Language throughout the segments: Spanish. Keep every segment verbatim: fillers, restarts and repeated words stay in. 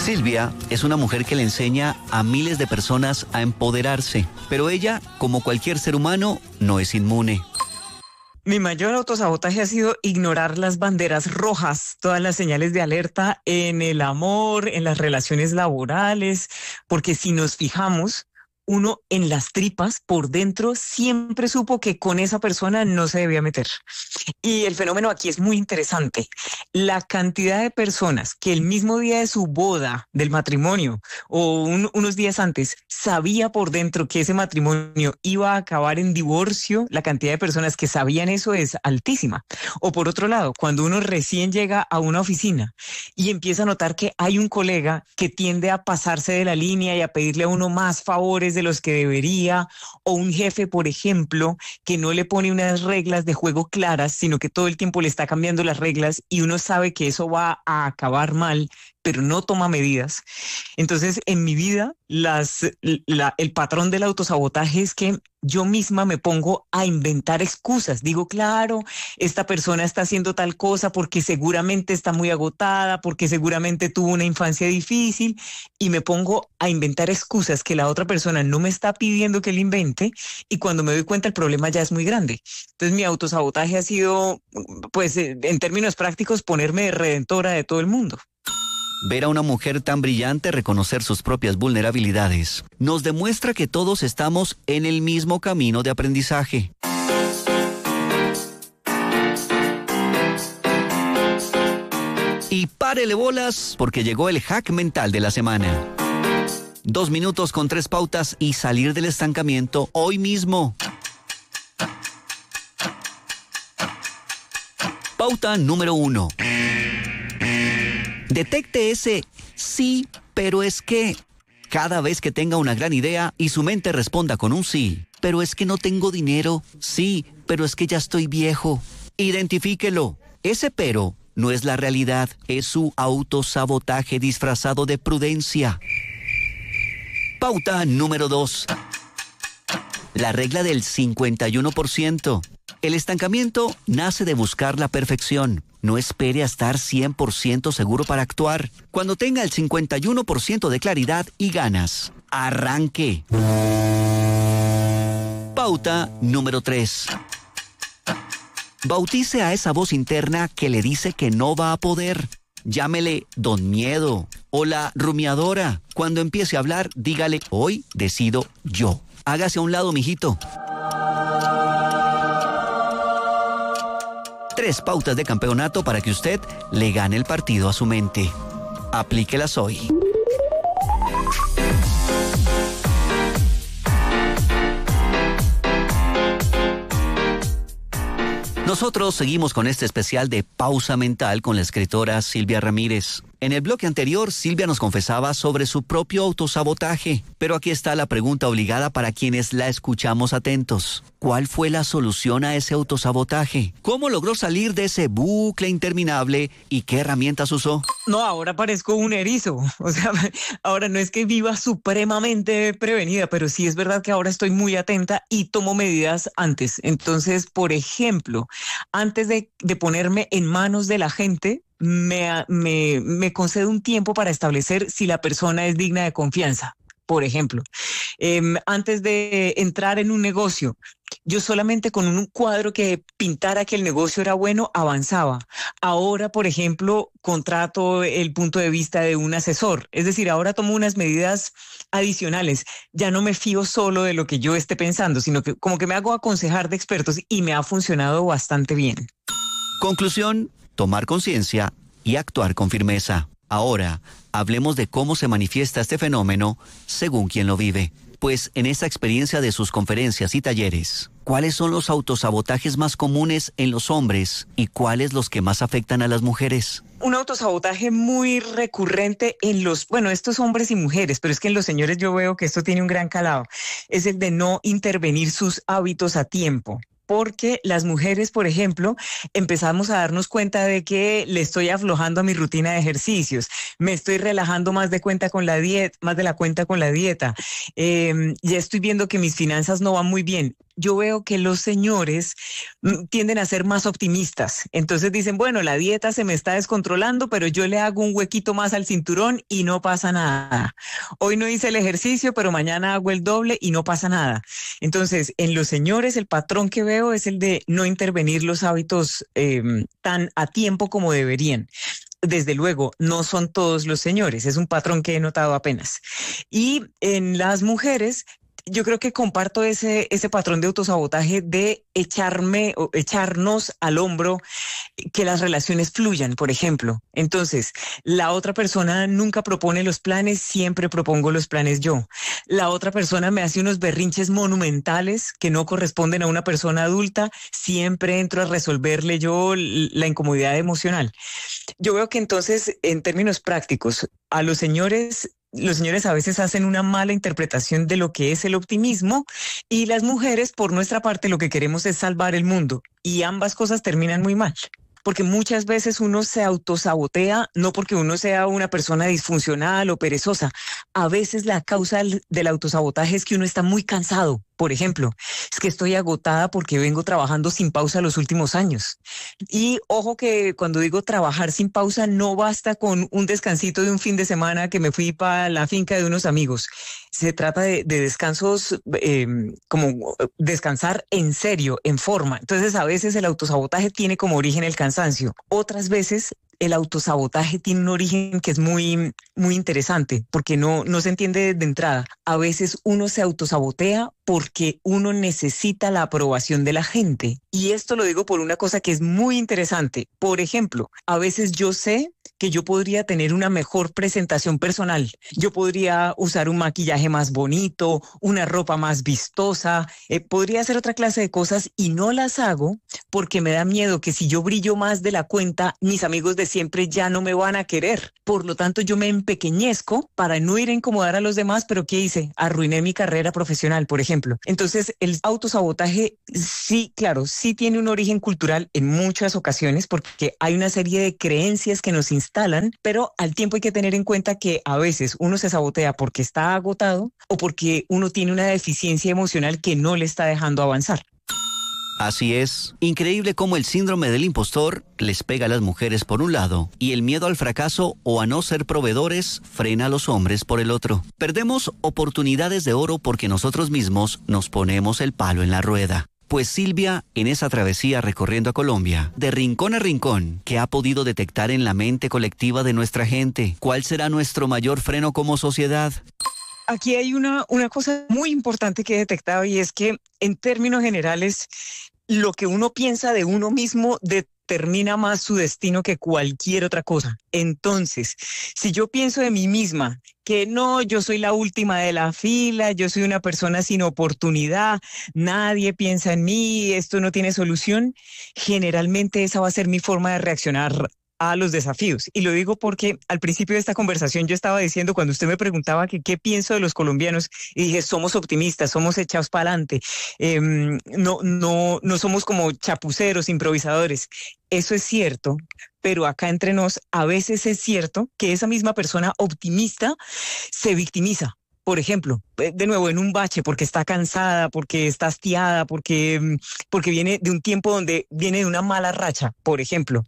Silvia es una mujer que le enseña a miles de personas a empoderarse, pero ella, como cualquier ser humano, no es inmune. Mi mayor autosabotaje ha sido ignorar las banderas rojas, todas las señales de alerta en el amor, en las relaciones laborales, porque si nos fijamos, uno en las tripas, por dentro, siempre supo que con esa persona no se debía meter. Y el fenómeno aquí es muy interesante. La cantidad de personas que el mismo día de su boda, del matrimonio, o un, unos días antes, sabía por dentro que ese matrimonio iba a acabar en divorcio, la cantidad de personas que sabían eso es altísima. O por otro lado, cuando uno recién llega a una oficina y empieza a notar que hay un colega que tiende a pasarse de la línea y a pedirle a uno más favores de los que debería, o un jefe, por ejemplo, que no le pone unas reglas de juego claras, sino que todo el tiempo le está cambiando las reglas y uno sabe que eso va a acabar mal, pero no toma medidas. Entonces, en mi vida, las, la, el patrón del autosabotaje es que yo misma me pongo a inventar excusas. Digo, claro, esta persona está haciendo tal cosa porque seguramente está muy agotada, porque seguramente tuvo una infancia difícil, y me pongo a inventar excusas que la otra persona no me está pidiendo que le invente, y cuando me doy cuenta el problema ya es muy grande. Entonces, mi autosabotaje ha sido, pues, en términos prácticos, ponerme de redentora de todo el mundo. Ver a una mujer tan brillante reconocer sus propias vulnerabilidades nos demuestra que todos estamos en el mismo camino de aprendizaje. Y párele bolas, porque llegó el hack mental de la semana. Dos minutos con tres pautas y salir del estancamiento hoy mismo. Pauta número uno. Detecte ese sí, pero es que cada vez que tenga una gran idea y su mente responda con un sí, pero es que no tengo dinero, sí, pero es que ya estoy viejo. Identifíquelo. Ese pero no es la realidad, es su autosabotaje disfrazado de prudencia. Pauta número dos. La regla del cincuenta y uno por ciento. El estancamiento nace de buscar la perfección. No espere a estar cien por ciento seguro para actuar. Cuando tenga el cincuenta y uno por ciento de claridad y ganas, arranque. Pauta número tres. Bautice a esa voz interna que le dice que no va a poder. Llámele Don Miedo o la rumiadora. Cuando empiece a hablar, dígale, hoy decido yo. Hágase a un lado, mijito. Tres pautas de campeonato para que usted le gane el partido a su mente. Aplíquelas hoy. Nosotros seguimos con este especial de Pausa Mental con la escritora Silvia Ramírez. En el bloque anterior, Silvia nos confesaba sobre su propio autosabotaje, pero aquí está la pregunta obligada para quienes la escuchamos atentos. ¿Cuál fue la solución a ese autosabotaje? ¿Cómo logró salir de ese bucle interminable y qué herramientas usó? No, ahora parezco un erizo. O sea, ahora no es que viva supremamente prevenida, pero sí es verdad que ahora estoy muy atenta y tomo medidas antes. Entonces, por ejemplo, antes de, de ponerme en manos de la gente, me, me, me concedo un tiempo para establecer si la persona es digna de confianza. Por ejemplo, eh, antes de entrar en un negocio, yo solamente con un cuadro que pintara que el negocio era bueno, avanzaba. Ahora, por ejemplo, contrato el punto de vista de un asesor. Es decir, ahora tomo unas medidas adicionales. Ya no me fío solo de lo que yo esté pensando, sino que como que me hago aconsejar de expertos y me ha funcionado bastante bien. Conclusión, tomar conciencia y actuar con firmeza. Ahora, hablemos de cómo se manifiesta este fenómeno según quien lo vive. Pues en esta experiencia de sus conferencias y talleres, ¿cuáles son los autosabotajes más comunes en los hombres y cuáles los que más afectan a las mujeres? Un autosabotaje muy recurrente en los, bueno, estos hombres y mujeres, pero es que en los señores yo veo que esto tiene un gran calado, es el de no intervenir sus hábitos a tiempo. porque las mujeres, por ejemplo, empezamos a darnos cuenta de que le estoy aflojando a mi rutina de ejercicios, me estoy relajando más de cuenta con la dieta, más de la cuenta con la dieta, eh, ya estoy viendo que mis finanzas no van muy bien. Yo veo que los señores mm, tienden a ser más optimistas. Entonces dicen, bueno, la dieta se me está descontrolando, pero yo le hago un huequito más al cinturón y no pasa nada. Hoy no hice el ejercicio, pero mañana hago el doble y no pasa nada. Entonces, en los señores, el patrón que veo es el de no intervenir los hábitos eh, tan a tiempo como deberían. Desde luego, no son todos los señores, es un patrón que he notado apenas. Y en las mujeres, yo creo que comparto ese, ese patrón de autosabotaje de echarme o echarnos al hombro que las relaciones fluyan, por ejemplo. Entonces, la otra persona nunca propone los planes, siempre propongo los planes yo. La otra persona me hace unos berrinches monumentales que no corresponden a una persona adulta, siempre entro a resolverle yo la incomodidad emocional. Yo veo que entonces, en términos prácticos, a los señores... Los señores a veces hacen una mala interpretación de lo que es el optimismo y las mujeres, por nuestra parte, lo que queremos es salvar el mundo y ambas cosas terminan muy mal. Porque muchas veces uno se autosabotea, no porque uno sea una persona disfuncional o perezosa. A veces la causa del autosabotaje es que uno está muy cansado. Por ejemplo, es que estoy agotada porque vengo trabajando sin pausa los últimos años. Y ojo que cuando digo trabajar sin pausa, no basta con un descansito de un fin de semana que me fui para la finca de unos amigos. Se trata de, de descansos, eh, como descansar en serio, en forma. Entonces, a veces el autosabotaje tiene como origen el cansancio. Otras veces el autosabotaje tiene un origen que es muy, muy interesante, porque no, no se entiende de entrada. A veces uno se autosabotea porque uno necesita la aprobación de la gente. Y esto lo digo por una cosa que es muy interesante. Por ejemplo, a veces yo sé que yo podría tener una mejor presentación personal. Yo podría usar un maquillaje más bonito, una ropa más vistosa, eh, podría hacer otra clase de cosas y no las hago porque me da miedo que si yo brillo más de la cuenta, mis amigos de siempre ya no me van a querer. Por lo tanto, yo me empequeñezco para no ir a incomodar a los demás, pero ¿qué hice? Arruiné mi carrera profesional, por ejemplo. Entonces, el autosabotaje sí, claro, sí tiene un origen cultural en muchas ocasiones porque hay una serie de creencias que nos instalan, pero al tiempo hay que tener en cuenta que a veces uno se sabotea porque está agotado o porque uno tiene una deficiencia emocional que no le está dejando avanzar. Así es. Increíble cómo el síndrome del impostor les pega a las mujeres por un lado y el miedo al fracaso o a no ser proveedores frena a los hombres por el otro. Perdemos oportunidades de oro porque nosotros mismos nos ponemos el palo en la rueda. Pues Silvia, en esa travesía recorriendo a Colombia, de rincón a rincón, ¿qué ha podido detectar en la mente colectiva de nuestra gente? ¿Cuál será nuestro mayor freno como sociedad? Aquí hay una, una cosa muy importante que he detectado y es que en términos generales lo que uno piensa de uno mismo determina más su destino que cualquier otra cosa. Entonces, si yo pienso de mí misma que no, yo soy la última de la fila, yo soy una persona sin oportunidad, nadie piensa en mí, esto no tiene solución, generalmente esa va a ser mi forma de reaccionar a los desafíos. Y lo digo porque al principio de esta conversación yo estaba diciendo, cuando usted me preguntaba que qué pienso de los colombianos, y dije, somos optimistas, somos echados para adelante, eh, no, no, no somos como chapuceros, improvisadores. Eso es cierto, pero acá entre nos, a veces es cierto que esa misma persona optimista se victimiza. Por ejemplo, de nuevo, en un bache, porque está cansada, porque está hastiada, porque, porque viene de un tiempo donde viene de una mala racha, por ejemplo.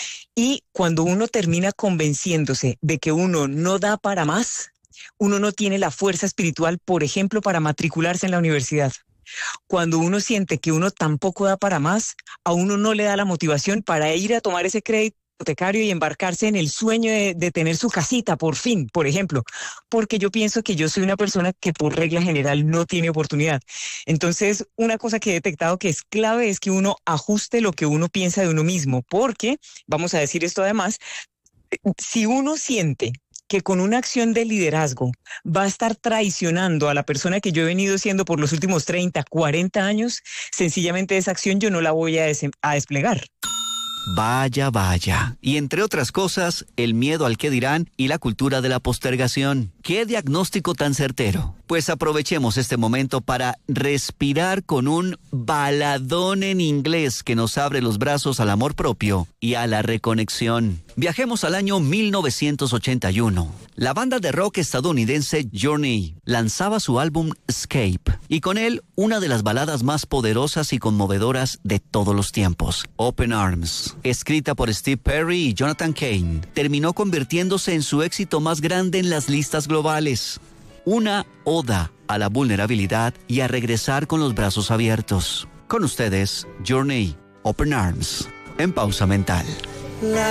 Y cuando uno termina convenciéndose de que uno no da para más, uno no tiene la fuerza espiritual, por ejemplo, para matricularse en la universidad. Cuando uno siente que uno tampoco da para más, a uno no le da la motivación para ir a tomar ese crédito hipotecario y embarcarse en el sueño de, de tener su casita, por fin, por ejemplo, porque yo pienso que yo soy una persona que por regla general no tiene oportunidad. Entonces, una cosa que he detectado que es clave es que uno ajuste lo que uno piensa de uno mismo, porque, vamos a decir esto además, si uno siente que con una acción de liderazgo va a estar traicionando a la persona que yo he venido siendo por los últimos treinta, cuarenta años, sencillamente esa acción yo no la voy a, des- a desplegar. Vaya, vaya. Y entre otras cosas, el miedo al qué dirán y la cultura de la postergación. ¿Qué diagnóstico tan certero? Pues aprovechemos este momento para respirar con un baladón en inglés que nos abre los brazos al amor propio y a la reconexión. Viajemos al año mil novecientos ochenta y uno. La banda de rock estadounidense Journey lanzaba su álbum Escape y con él una de las baladas más poderosas y conmovedoras de todos los tiempos, Open Arms. Escrita por Steve Perry y Jonathan Cain, terminó convirtiéndose en su éxito más grande en las listas globales. Una oda a la vulnerabilidad y a regresar con los brazos abiertos. Con ustedes, Journey, Open Arms, en Pausa Mental.